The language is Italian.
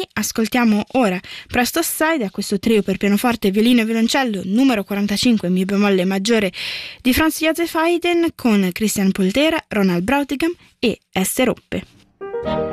ascoltiamo ora Presto Assai, da questo trio per pianoforte, violino e violoncello numero 45 Mi bemolle maggiore di Franz Joseph Haydn, con Christian Poltera, Ronald Brautigam e Ester Hoppe.